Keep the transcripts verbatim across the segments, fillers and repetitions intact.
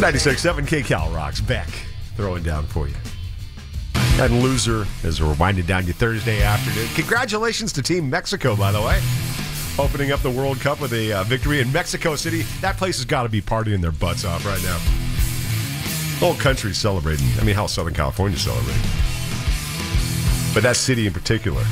ninety-six point seven K-Cal rocks back, throwing down for you. And loser as we're winding down your Thursday afternoon. Congratulations to Team Mexico, by the way. Opening up the World Cup with a uh, victory in Mexico City. That place has got to be partying their butts off right now. The whole country's celebrating. I mean, how Southern California's celebrating. But that city in particular,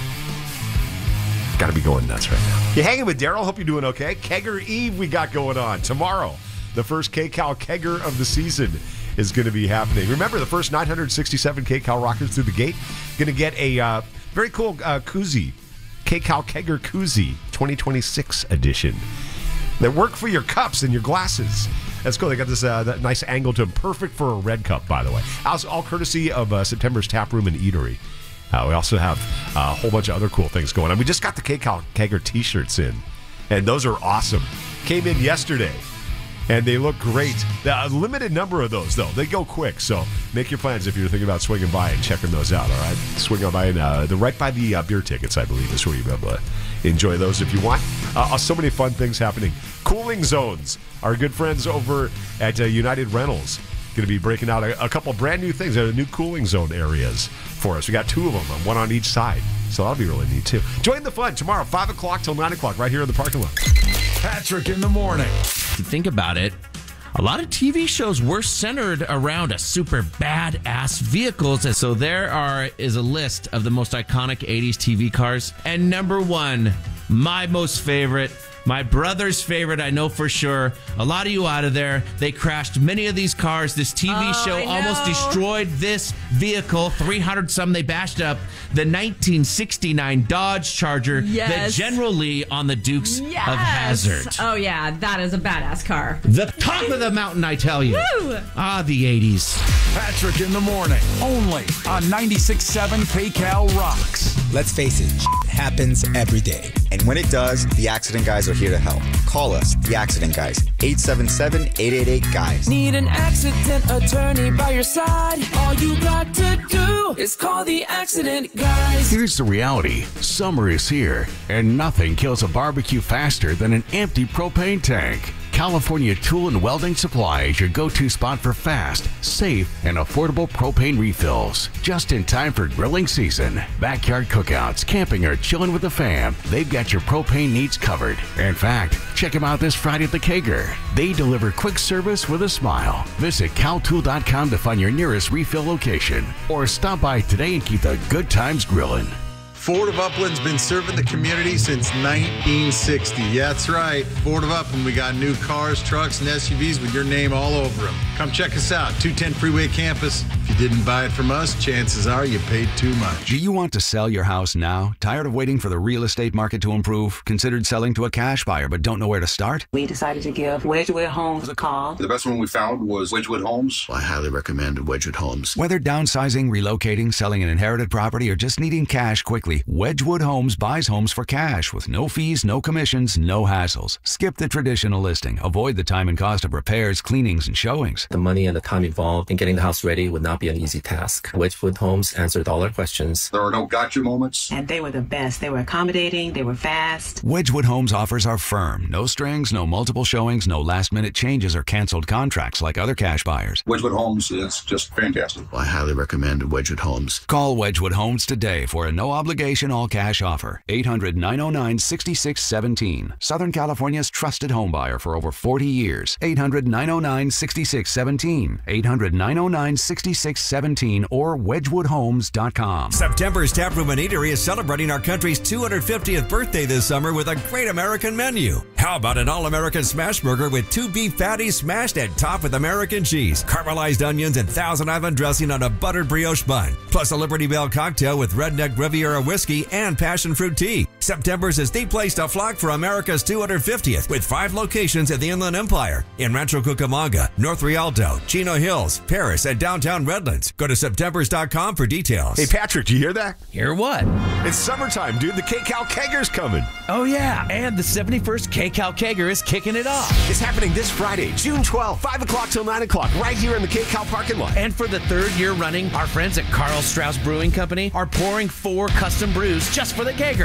got to be going nuts right now. You hanging with Daryl? Hope you're doing okay. Kegger Eve we got going on tomorrow. The first K-Cal Kegger of the season is going to be happening. Remember, the first nine hundred sixty-seven K-Cal rockers through the gate going to get a uh, very cool uh, koozie, K-Cal Kegger koozie twenty twenty-six edition. That work for your cups and your glasses. That's cool. They got this uh, that nice angle to them. Perfect for a red cup, by the way. All, all courtesy of uh, September's Tap Room and Eatery. Uh, we also have uh, a whole bunch of other cool things going on. We just got the K-Cal Kegger t-shirts in, and those are awesome. Came in yesterday, and they look great. A limited number of those, though. They go quick, so make your plans if you're thinking about swinging by and checking those out, all right? Swing on by, and uh, they're right by the uh, beer tickets, I believe, is where you'll be able to enjoy those if you want. Uh, so many fun things happening. Cooling Zones, our good friends over at uh, United Rentals, going to be breaking out a, a couple brand new things, uh, new cooling zone areas for us. We got two of them, one on each side. So that'll be really neat, too. Join the fun tomorrow, five o'clock till nine o'clock, right here in the parking lot. Patrick in the morning. If you think about it, a lot of T V shows were centered around a super badass vehicles. And so there are is a list of the most iconic eighties T V cars. And number one, my most favorite, my brother's favorite, I know for sure. A lot of you out of there, they crashed many of these cars. This T V oh, show almost destroyed this vehicle. three hundred some they bashed up. The nineteen sixty-nine Dodge Charger. Yes. The General Lee on the Dukes yes. of Hazzard. Oh, yeah. That is a badass car. The top of the mountain, I tell you. Woo! Ah, the eighties. Patrick in the morning. Only on ninety-six point seven K-Cal rocks. Let's face it, happens every day. And when it does, the accident guys are here to help. Call us, the accident guys. eight seven seven, eight eight eight, guys. Need an accident attorney by your side? All you got to do is call the accident guys. Here's the reality. Summer is here, and nothing kills a barbecue faster than an empty propane tank. California Tool and Welding Supply is your go-to spot for fast, safe, and affordable propane refills. Just in time for grilling season, backyard cookouts, camping, or chilling with the fam, they've got your propane needs covered. In fact, check them out this Friday at the Kegger. They deliver quick service with a smile. Visit cal tool dot com to find your nearest refill location, or stop by today and keep the good times grilling. Ford of Upland's been serving the community since nineteen sixty. Yeah, that's right. Ford of Upland, we got new cars, trucks, and S U Vs with your name all over them. Come check us out, two ten Freeway Campus. If you didn't buy it from us, chances are you paid too much. Do you want to sell your house now? Tired of waiting for the real estate market to improve? Considered selling to a cash buyer but don't know where to start? We decided to give Wedgwood Homes a call. The best one we found was Wedgwood Homes. I highly recommend Wedgwood Homes. Whether downsizing, relocating, selling an inherited property, or just needing cash quickly, Wedgwood Homes buys homes for cash with no fees, no commissions, no hassles. Skip the traditional listing. Avoid the time and cost of repairs, cleanings, and showings. The money and the time involved in getting the house ready would not be an easy task. Wedgwood Homes answered all our questions. There are no gotcha moments. And they were the best. They were accommodating. They were fast. Wedgwood Homes offers are firm. No strings, no multiple showings, no last-minute changes or canceled contracts like other cash buyers. Wedgwood Homes is just fantastic. I highly recommend Wedgwood Homes. Call Wedgwood Homes today for a no-obligation all-cash offer. eight hundred, nine oh nine, six six one seven. Southern California's trusted home buyer for over forty years. eight hundred, nine oh nine, six six one seven. eight hundred, nine oh nine, six six one seven or wedgwood homes dot com. September's Tap Room and Eatery is celebrating our country's two hundred fiftieth birthday this summer with a great American menu. How about an all-American smash burger with two beef patties smashed and topped with American cheese, caramelized onions, and Thousand Island dressing on a buttered brioche bun, plus a Liberty Bell cocktail with Redneck Riviera whiskey and passion fruit tea. September's is the place to flock for America's two hundred fiftieth with five locations at the Inland Empire in Rancho Cucamonga, North Rialto, Chino Hills, Paris, and downtown Redlands. Go to septembers dot com for details. Hey, Patrick, do you hear that? Hear what? It's summertime, dude. The K-Cal Kegger's coming. Oh, yeah. And the seventy-first K-Cal Kegger is kicking it off. It's happening this Friday, June twelfth, five o'clock till nine o'clock, right here in the K-Cal parking lot. And for the third year running, our friends at Carl Strauss Brewing Company are pouring four custom brews just for the Kegger. Carly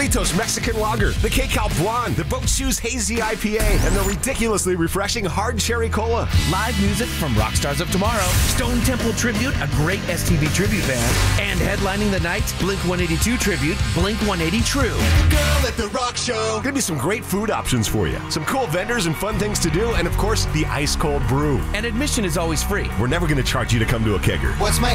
Cerritos Mexican Lager, the K-Cal Blonde, the Boat Shoes Hazy I P A, and the ridiculously refreshing Hard Cherry Cola. Live music from Rockstars of Tomorrow, Stone Temple Tribute, a great S T V tribute band, and headlining the night, Blink one eighty-two Tribute, Blink one eighty True. Girl at the Rock Show. Gonna be some great food options for you, some cool vendors and fun things to do, and of course, the ice cold brew. And admission is always free. We're never gonna charge you to come to a kegger. What's my